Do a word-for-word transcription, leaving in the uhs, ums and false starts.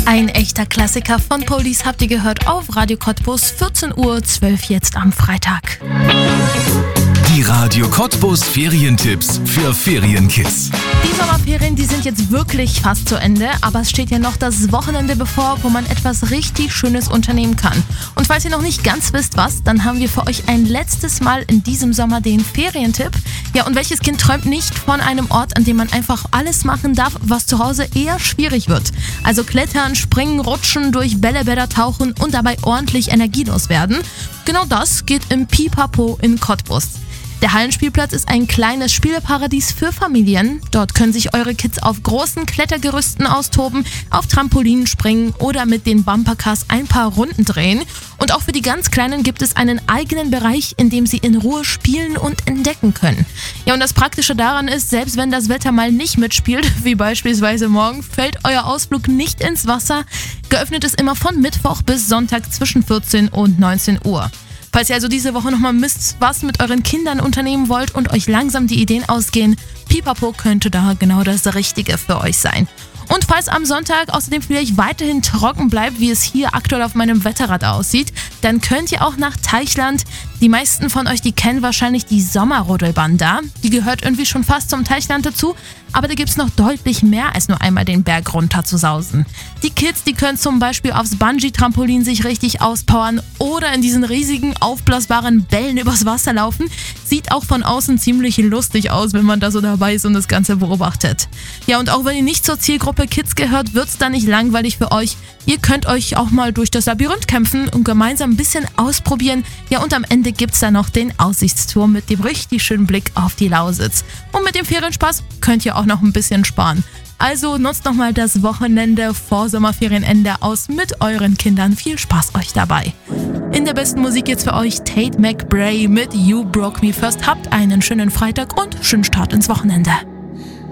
Ein echter Klassiker von Police habt ihr gehört auf Radio Cottbus, vierzehn Uhr zwölf jetzt am Freitag. Die Radio Cottbus Ferientipps für Ferienkids. Die Sommerferien, die sind jetzt wirklich fast zu Ende, aber es steht ja noch das Wochenende bevor, wo man etwas richtig Schönes unternehmen kann. Und falls ihr noch nicht ganz wisst was, dann haben wir für euch ein letztes Mal in diesem Sommer den Ferientipp. Ja, und welches Kind träumt nicht von einem Ort, an dem man einfach alles machen darf, was zu Hause eher schwierig wird? Also klettern, springen, rutschen, durch Bällebäder tauchen und dabei ordentlich energielos werden. Genau das geht im Pipapo in Cottbus. Der Hallenspielplatz ist ein kleines Spieleparadies für Familien. Dort können sich eure Kids auf großen Klettergerüsten austoben, auf Trampolinen springen oder mit den Bumpercars ein paar Runden drehen. Und auch für die ganz Kleinen gibt es einen eigenen Bereich, in dem sie in Ruhe spielen und entdecken können. Ja, und das Praktische daran ist, selbst wenn das Wetter mal nicht mitspielt, wie beispielsweise morgen, fällt euer Ausflug nicht ins Wasser. Geöffnet ist immer von Mittwoch bis Sonntag zwischen vierzehn und neunzehn Uhr. Falls ihr also diese Woche nochmal müsst, was mit euren Kindern unternehmen wollt und euch langsam die Ideen ausgehen, Pipapo könnte da genau das Richtige für euch sein. Und falls am Sonntag außerdem vielleicht weiterhin trocken bleibt, wie es hier aktuell auf meinem Wetterrad aussieht, dann könnt ihr auch nach Teichland. Die meisten von euch, die kennen wahrscheinlich die Sommerrodelbahn da. Die gehört irgendwie schon fast zum Teichland dazu, aber da gibt es noch deutlich mehr als nur einmal den Berg runter zu sausen. Die Kids, die können zum Beispiel aufs Bungee-Trampolin sich richtig auspowern oder in diesen riesigen, aufblasbaren Bällen übers Wasser laufen. Sieht auch von außen ziemlich lustig aus, wenn man da so dabei ist und das Ganze beobachtet. Ja, und auch wenn ihr nicht zur Zielgruppe Kids gehört, wird's da nicht langweilig für euch. Ihr könnt euch auch mal durch das Labyrinth kämpfen und gemeinsam ein bisschen ausprobieren. Ja, und am Ende gibt's da noch den Aussichtsturm mit dem richtig schönen Blick auf die Lausitz. Und mit dem Ferienspaß könnt ihr auch noch ein bisschen sparen. Also nutzt nochmal das Wochenende vor Sommerferienende aus mit euren Kindern. Viel Spaß euch dabei. In der besten Musik jetzt für euch Tate McBrae mit You Broke Me First. Habt einen schönen Freitag und schönen Start ins Wochenende.